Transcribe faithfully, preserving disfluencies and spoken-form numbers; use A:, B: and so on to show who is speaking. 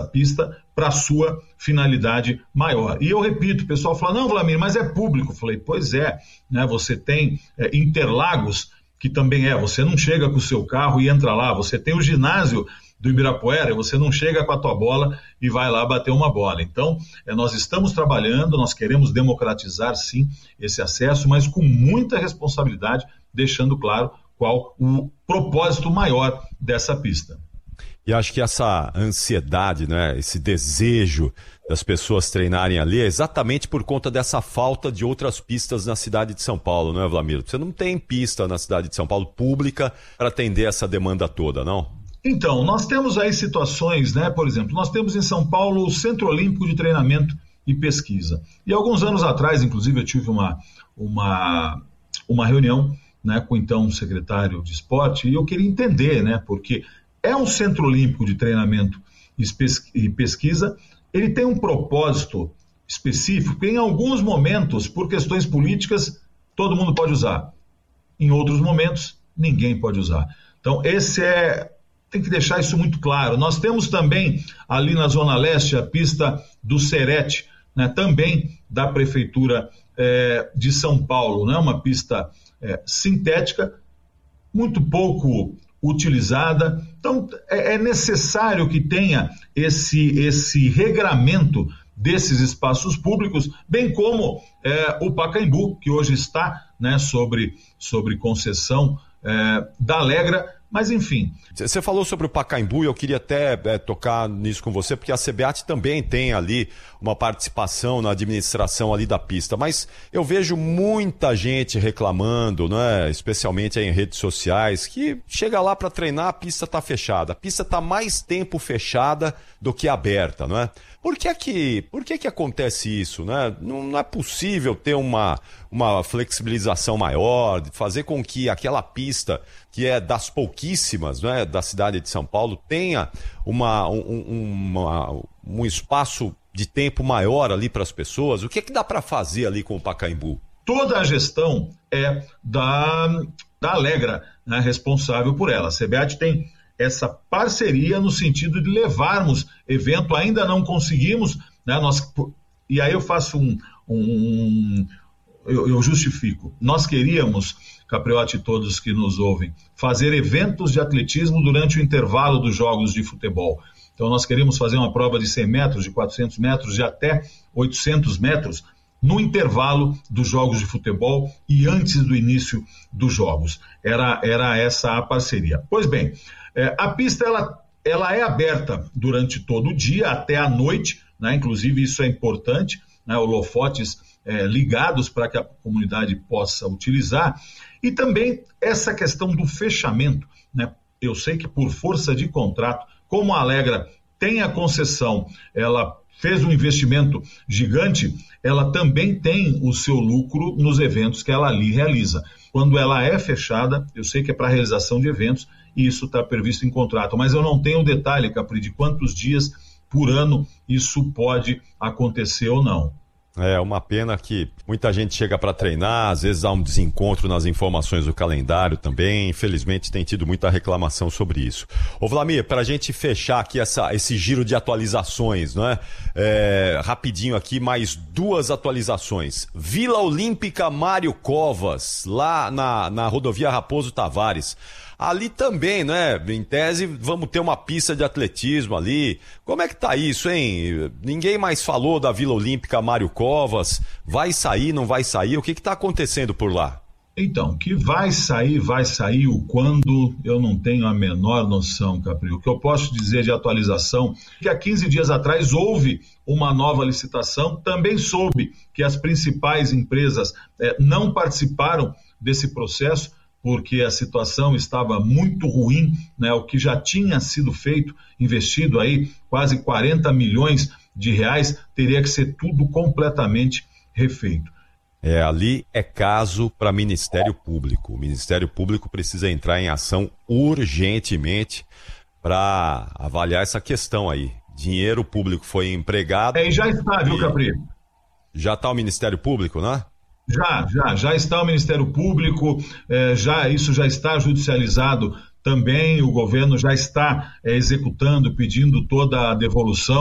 A: pista para a sua finalidade maior. E eu repito, o pessoal fala, não, Vlamir, mas é público. Eu falei, pois é, né, você tem é, Interlagos, que também é, você não chega com o seu carro e entra lá, você tem o ginásio do Ibirapuera, você não chega com a tua bola e vai lá bater uma bola. Então, é, nós estamos trabalhando, nós queremos democratizar, sim, esse acesso, mas com muita responsabilidade, deixando claro qual o propósito maior dessa pista.
B: E acho que essa ansiedade, né, esse desejo das pessoas treinarem ali é exatamente por conta dessa falta de outras pistas na cidade de São Paulo, não é, Vlamir? Você não tem pista na cidade de São Paulo pública para atender essa demanda toda, não?
A: Então, nós temos aí situações, né, por exemplo, nós temos em São Paulo o Centro Olímpico de Treinamento e Pesquisa. E alguns anos atrás, inclusive, eu tive uma, uma, uma reunião, né, com então o secretário de esporte, e eu queria entender, né, porque é um Centro Olímpico de Treinamento e Pesquisa, ele tem um propósito específico, em alguns momentos, por questões políticas, todo mundo pode usar. Em outros momentos, ninguém pode usar. Então, esse é... Tem que deixar isso muito claro. Nós temos também, ali na Zona Leste, a pista do Serete, né, também da Prefeitura é, de São Paulo, né, uma pista é, sintética, muito pouco utilizada. Então, é, é necessário que tenha esse, esse regramento desses espaços públicos, bem como é, o Pacaembu, que hoje está, né, sobre, sobre concessão é, da Alegra. Mas, enfim...
B: Você falou sobre o Pacaembu e eu queria até é, tocar nisso com você, porque a CBAT também tem ali uma participação na administração ali da pista, mas eu vejo muita gente reclamando, né, especialmente em redes sociais, que chega lá para treinar, a pista está fechada. A pista está mais tempo fechada do que aberta, não é? Por que que, por que que acontece isso, né? Não, não é possível ter uma, uma flexibilização maior, fazer com que aquela pista, que é das pouquíssimas, né, da cidade de São Paulo, tenha uma, um, uma, um espaço de tempo maior ali para as pessoas? O que é que dá para fazer ali com o Pacaembu?
A: Toda a gestão é da, da Alegra, né, responsável por ela. A CBAT tem essa parceria no sentido de levarmos evento, ainda não conseguimos, né, nós, e aí eu faço um, um eu, eu justifico, nós queríamos, Capriotti e todos que nos ouvem, fazer eventos de atletismo durante o intervalo dos jogos de futebol. Então nós queríamos fazer uma prova de cem metros, de quatrocentos metros, de até oitocentos metros, no intervalo dos jogos de futebol e antes do início dos jogos. Era, era essa a parceria. Pois bem, É, a pista ela, ela é aberta durante todo o dia, até a noite, né? Inclusive isso é importante, né? Holofotes é, ligados para que a comunidade possa utilizar, e também essa questão do fechamento, né? Eu sei que por força de contrato, como a Alegra tem a concessão, ela fez um investimento gigante, ela também tem o seu lucro nos eventos que ela ali realiza. Quando ela é fechada, eu sei que é para a realização de eventos, e isso está previsto em contrato, mas eu não tenho o detalhe, Capri, de quantos dias por ano isso pode acontecer ou não.
B: É uma pena que muita gente chega para treinar, às vezes há um desencontro nas informações do calendário também, infelizmente tem tido muita reclamação sobre isso. Ô Vlamir, para a gente fechar aqui essa, esse giro de atualizações, não é? É, rapidinho aqui, mais duas atualizações. Vila Olímpica Mário Covas, lá na, na rodovia Raposo Tavares. Ali também, né? Em tese, vamos ter uma pista de atletismo ali. Como é que tá isso, hein? Ninguém mais falou da Vila Olímpica Mário Covas. Vai sair, não vai sair? O que que tá acontecendo por lá?
A: Então, que vai sair, vai sair o quando, eu não tenho a menor noção, Capri. O que eu posso dizer de atualização é que há quinze dias atrás houve uma nova licitação. Também soube que as principais empresas eh, não participaram desse processo, porque a situação estava muito ruim, né? O que já tinha sido feito, investido aí quase quarenta milhões de reais, teria que ser tudo completamente refeito.
B: É, ali é caso para Ministério Público. O Ministério Público precisa entrar em ação urgentemente para avaliar essa questão aí. Dinheiro público foi empregado...
A: É, e já está, viu, Capri?
B: Já está o Ministério Público, né?
A: Já, já, já está o Ministério Público, é, já, isso já está judicializado também, o governo já está é, executando, pedindo toda a devolução.